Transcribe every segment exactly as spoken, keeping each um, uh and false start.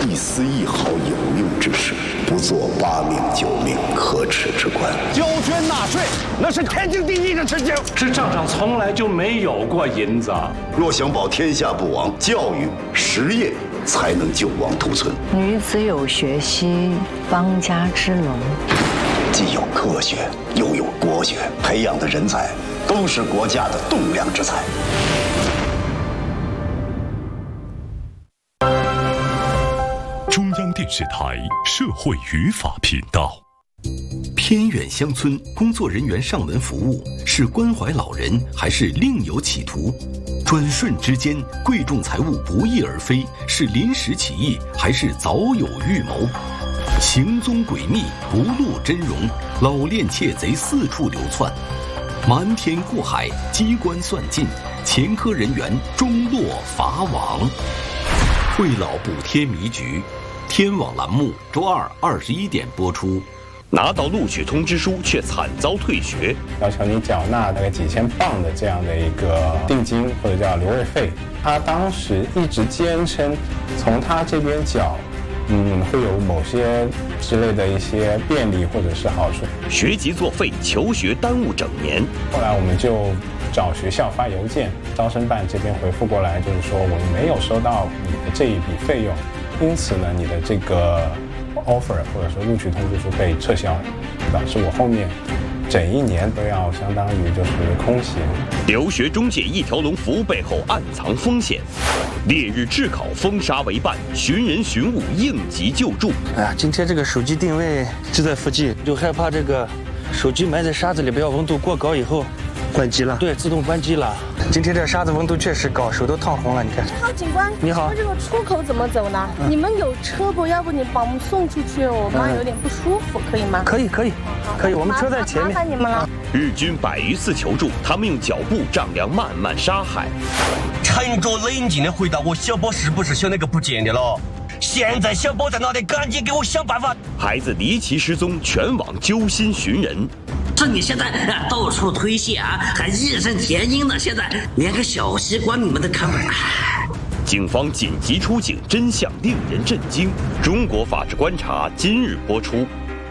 一丝一毫有用之事，不做八命九命可耻之官。 交捐纳税，那是天经地义的事情。 这账上从来就没有过银子。 若想保天下不亡，教育实业才能救亡图存。 女子有学兮，邦家之隆。 既有科学，又有国学，培养的人才都是国家的栋梁之才。 中央电视台社会语法频道。 偏远乡村工作人员上门服务是关怀老人，还是另有企图？转瞬之间，贵重财物不翼而飞，是临时起意，还是早有预谋？行踪诡秘，不露真容，老练窃贼四处流窜，瞒天过海，机关算尽，前科人员终落法网。惠老补贴迷局，天网栏目周二二十一点播出。 拿到录取通知书却惨遭退学， 要求你缴纳大概几千镑的这样的一个定金或者叫留位费。他当时一直坚称从他这边缴，嗯，会有某些之类的一些便利或者是好处。 学籍作废，求学耽误整年。 后来我们就找学校发邮件，招生办这边回复过来，就是说我们没有收到你的这一笔费用，因此呢，你的这个 offer 或者说录取通知书被撤销，导致我后面整一年都要相当于就是空闲。 留学中介一条龙服务背后暗藏风险，烈日炙烤，风沙为伴，寻人寻物，应急救助。 哎呀，今天这个手机定位就在附近，就害怕这个手机埋在沙子里，不要温度过高以后关机了。对，自动关机了。今天这沙子温度确实高，手都烫红了。你看。 你好，警官。 你好。 这个出口怎么走呢？嗯、你们有车不？要不你把我们送出去？我妈有点不舒服，可以吗？ 可以，可以，可以。我们车在前面。 麻烦你们了。 日军百余次求助，他们用脚步丈量漫漫沙海。 沉着冷静的回答我，小宝是不是小那个不见的了？现在小宝在哪里？赶紧给我想办法！ 孩子离奇失踪，全网揪心寻人。 这你现在到处推卸啊，还义愤填膺的，现在连个小西瓜你们都看不来。 警方紧急出警，真相令人震惊。中国法制观察今日播出。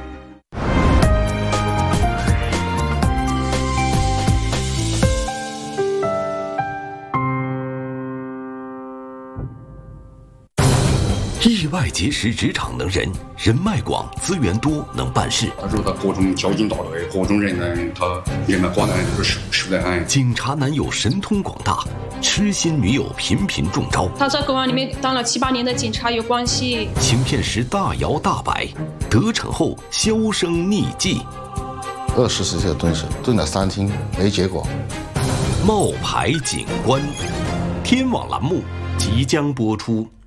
意外结识职场能人，人脉广，资源多，能办事。 他说他各种交警到位，各种人呢，他人脉广大，就是实在很。 警察男友神通广大，痴心女友频频中招。 他在公安里面当了七八年的警察，有关系。 行骗时大摇大摆，得逞后销声匿迹。 二十四小时蹲守，蹲了三天没结果。 冒牌警官，天网栏目即将播出。